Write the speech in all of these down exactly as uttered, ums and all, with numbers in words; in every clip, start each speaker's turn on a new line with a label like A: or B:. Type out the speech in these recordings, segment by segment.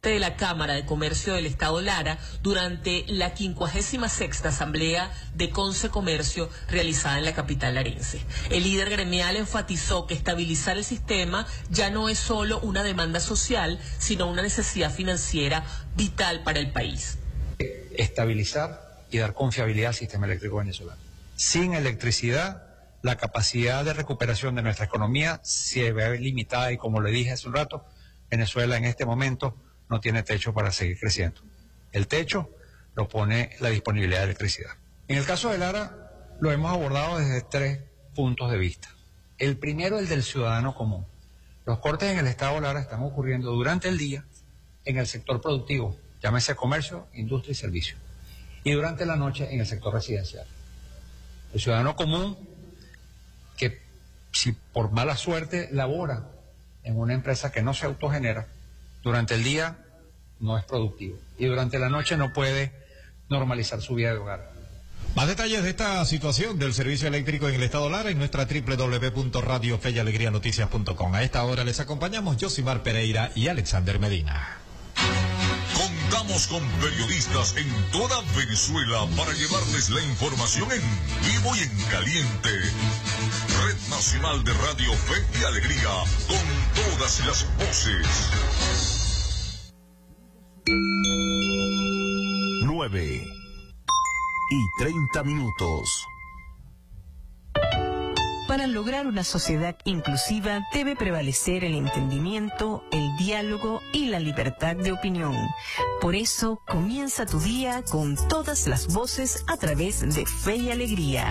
A: de la Cámara de Comercio del Estado Lara durante la quincuagésima sexta Asamblea de Conce Comercio realizada en la capital larense. El líder gremial enfatizó que estabilizar el sistema ya no es solo una demanda social, sino una necesidad financiera vital para el país.
B: Estabilizar y dar confiabilidad al sistema eléctrico venezolano. Sin electricidad, la capacidad de recuperación de nuestra economía se ve limitada y, como le dije hace un rato, Venezuela en este momento no tiene techo para seguir creciendo. El techo lo pone la disponibilidad de electricidad. En el caso de Lara, lo hemos abordado desde tres puntos de vista. El primero, el del ciudadano común. Los cortes en el estado Lara están ocurriendo durante el día en el sector productivo, llámese comercio, industria y servicio, y durante la noche en el sector residencial. El ciudadano común, que si por mala suerte labora en una empresa que no se autogenera, durante el día no es productivo y durante la noche no puede normalizar su vida de hogar.
C: Más detalles de esta situación del servicio eléctrico en el estado Lara en nuestra doble u doble u doble u punto radio fe y alegría noticias punto com. A esta hora les acompañamos Josimar Pereira y Alexander Medina.
D: Contamos con periodistas en toda Venezuela para llevarles la información en vivo y en caliente. Red Nacional de Radio Fe y Alegría, con todas las voces.
E: Nueve y treinta minutos.
F: Para lograr una sociedad inclusiva debe prevalecer el entendimiento, el diálogo y la libertad de opinión. Por eso, comienza tu día con todas las voces a través de Fe y Alegría.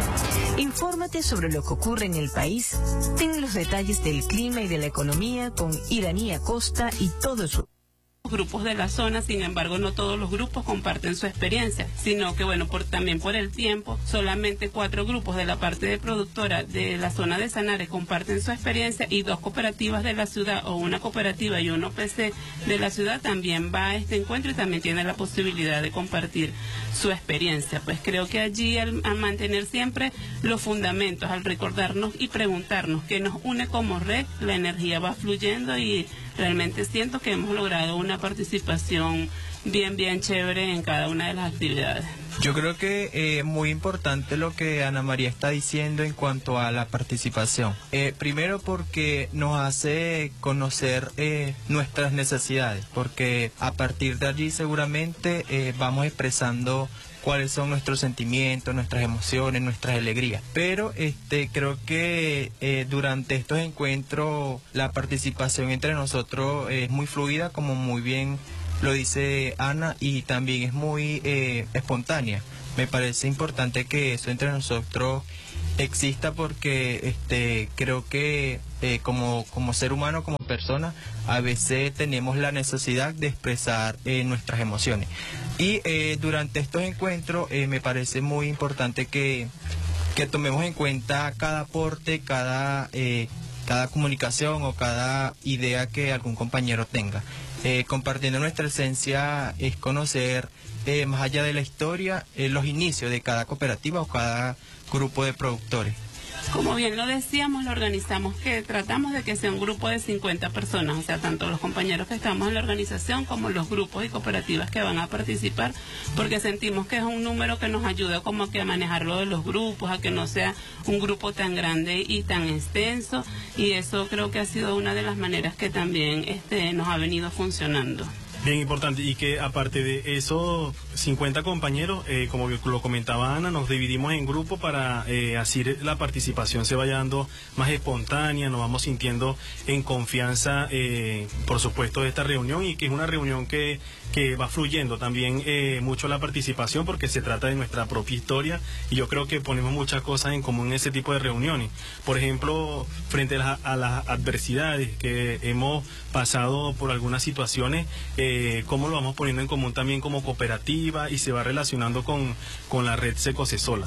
F: Infórmate sobre lo que ocurre en el país, ten los detalles del clima y de la economía con Iraní Acosta y todo su...
G: grupos de la zona, sin embargo no todos los grupos comparten su experiencia, sino que bueno, por, también por el tiempo, solamente cuatro grupos de la parte de productora de la zona de Sanare comparten su experiencia y dos cooperativas de la ciudad o una cooperativa y un O P C de la ciudad también va a este encuentro y también tiene la posibilidad de compartir su experiencia. Pues creo que allí al, al mantener siempre los fundamentos, al recordarnos y preguntarnos qué nos une como red, la energía va fluyendo y realmente siento que hemos logrado una participación bien, bien chévere en cada una de las actividades.
H: Yo creo que es eh, muy importante lo que Ana María está diciendo en cuanto a la participación. Eh, primero porque nos hace conocer eh, nuestras necesidades, porque a partir de allí seguramente eh, vamos expresando cuáles son nuestros sentimientos, nuestras emociones, nuestras alegrías. Pero este creo que eh, durante estos encuentros la participación entre nosotros es muy fluida, como muy bien lo dice Ana, y también es muy eh, espontánea. Me parece importante que eso entre nosotros exista porque este creo que eh, como, como ser humano, como persona, a veces tenemos la necesidad de expresar eh, nuestras emociones. Y eh, durante estos encuentros eh, me parece muy importante que, que tomemos en cuenta cada aporte, cada, eh, cada comunicación o cada idea que algún compañero tenga. Eh, compartiendo nuestra esencia es conocer eh, más allá de la historia eh, los inicios de cada cooperativa o cada grupo de productores.
G: Como bien lo decíamos, lo organizamos que tratamos de que sea un grupo de cincuenta personas, o sea, tanto los compañeros que estamos en la organización como los grupos y cooperativas que van a participar, porque sentimos que es un número que nos ayuda como que a manejar lo de los grupos, a que no sea un grupo tan grande y tan extenso, y eso creo que ha sido una de las maneras que también este, nos ha venido funcionando.
I: Bien importante, y que aparte de esos cincuenta compañeros, eh, como lo comentaba Ana, nos dividimos en grupos para eh, así la participación se vaya dando más espontánea, nos vamos sintiendo en confianza, eh, por supuesto, de esta reunión, y que es una reunión que, que va fluyendo también eh, mucho la participación, porque se trata de nuestra propia historia, y yo creo que ponemos muchas cosas en común en ese tipo de reuniones. Por ejemplo, frente a las, a las adversidades que hemos pasado por algunas situaciones, eh, Eh, cómo lo vamos poniendo en común también como cooperativa y se va relacionando con, con la red Secocesola.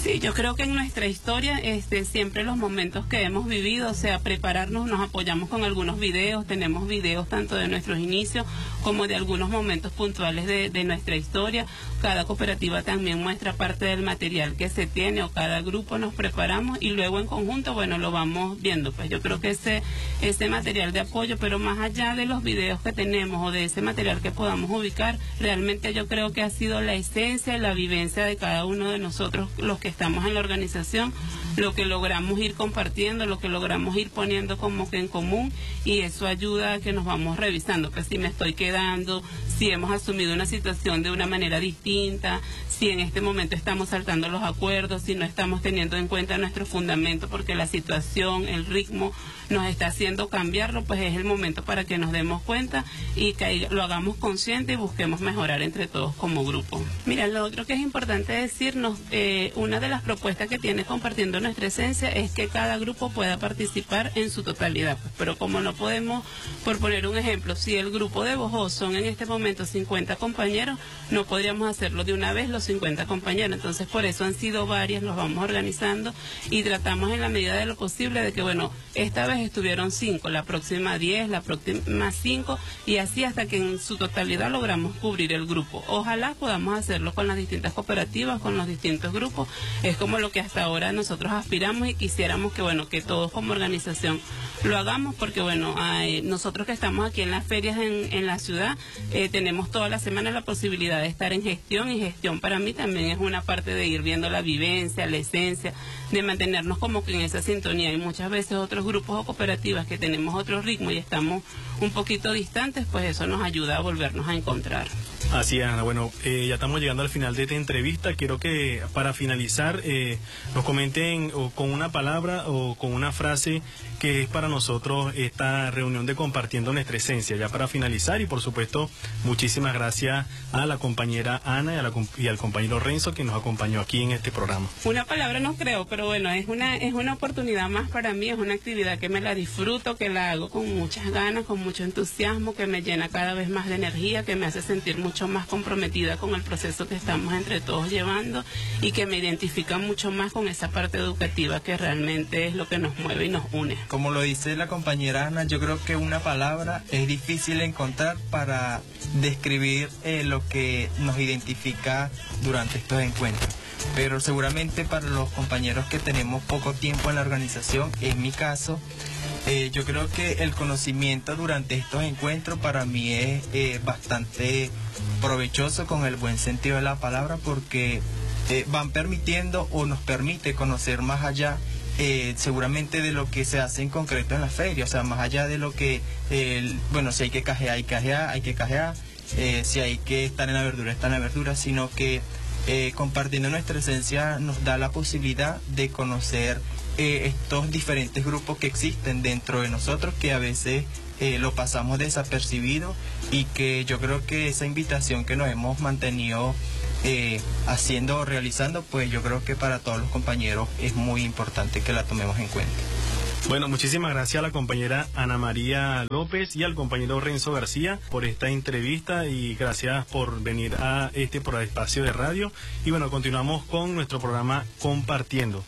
G: Sí, yo creo que en nuestra historia este, siempre los momentos que hemos vivido, o sea, prepararnos, nos apoyamos con algunos videos, tenemos videos tanto de nuestros inicios como de algunos momentos puntuales de, de nuestra historia. Cada cooperativa también muestra parte del material que se tiene o cada grupo nos preparamos y luego en conjunto, bueno, lo vamos viendo. Pues yo creo que ese, ese material de apoyo, pero más allá de los videos que tenemos o de ese material que podamos ubicar, realmente yo creo que ha sido la esencia, la vivencia de cada uno de nosotros, los que estamos en la organización, lo que logramos ir compartiendo, lo que logramos ir poniendo como que en común, y eso ayuda a que nos vamos revisando, pues si me estoy quedando, si hemos asumido una situación de una manera distinta, si en este momento estamos saltando los acuerdos, si no estamos teniendo en cuenta nuestro fundamento porque la situación, el ritmo nos está haciendo cambiarlo, pues es el momento para que nos demos cuenta y que lo hagamos consciente y busquemos mejorar entre todos como grupo. Mira, lo otro que es importante decirnos, eh, una de las propuestas que tiene Compartiendo Nuestra Esencia es que cada grupo pueda participar en su totalidad, pues, pero como no podemos, por poner un ejemplo, si el grupo de Bojó son en este momento cincuenta compañeros, no podríamos hacerlo de una vez los cincuenta compañeros, entonces por eso han sido varias, los vamos organizando y tratamos en la medida de lo posible de que, bueno, esta vez estuvieron cinco, la próxima diez, la próxima cinco, y así hasta que en su totalidad logramos cubrir el grupo. Ojalá podamos hacerlo con las distintas cooperativas, con los distintos grupos, es como lo que hasta ahora nosotros aspiramos y quisiéramos que, bueno, que todos como organización lo hagamos, porque bueno, hay, nosotros que estamos aquí en las ferias en, en la ciudad, eh, tenemos toda la semana la posibilidad de estar en gestión, y gestión para mí también es una parte de ir viendo la vivencia, la esencia, de mantenernos como que en esa sintonía, y muchas veces otros grupos o cooperativas que tenemos otro ritmo y estamos un poquito distantes, pues eso nos ayuda a volvernos a encontrar.
I: Así es, Ana. Bueno, eh, ya estamos llegando al final de esta entrevista. Quiero que para finalizar eh, nos comenten o con una palabra o con una frase que es para nosotros esta reunión de Compartiendo Nuestra Esencia. Ya para finalizar, y por supuesto, muchísimas gracias a la compañera Ana y, a la, y al compañero Renzo que nos acompañó aquí en este programa.
G: Una palabra no creo, pero bueno, es una, es una oportunidad más para mí, es una actividad que me la disfruto, que la hago con muchas ganas, con mucho entusiasmo, que me llena cada vez más de energía, que me hace sentir mucho más comprometida con el proceso que estamos entre todos llevando y que me identifica mucho más con esa parte educativa que realmente es lo que nos mueve y nos une.
H: Como lo dice la compañera Ana, yo creo que una palabra es difícil encontrar para describir eh, lo que nos identifica durante estos encuentros. Pero seguramente para los compañeros que tenemos poco tiempo en la organización, en mi caso, eh, yo creo que el conocimiento durante estos encuentros para mí es eh, bastante provechoso con el buen sentido de la palabra, porque eh, van permitiendo o nos permite conocer más allá eh, seguramente de lo que se hace en concreto en la feria, o sea, más allá de lo que, eh, bueno, si hay que cajear, hay que cajear, hay que cajear, eh, si hay que estar en la verdura, está en la verdura, sino que Eh, Compartiendo Nuestra Esencia nos da la posibilidad de conocer eh, estos diferentes grupos que existen dentro de nosotros, que a veces eh, lo pasamos desapercibido, y que yo creo que esa invitación que nos hemos mantenido eh, haciendo o realizando, pues yo creo que para todos los compañeros es muy importante que la tomemos en cuenta.
I: Bueno, muchísimas gracias a la compañera Ana María López y al compañero Renzo García por esta entrevista, y gracias por venir a este por espacio de radio. Y bueno, continuamos con nuestro programa Compartiendo.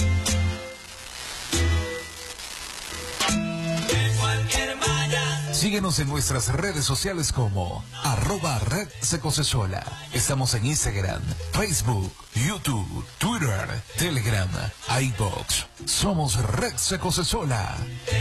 E: Síguenos en nuestras redes sociales como arroba Red Secocesola. Estamos en Instagram, Facebook, YouTube, Twitter, Telegram, iVoox. Somos Red Secocesola.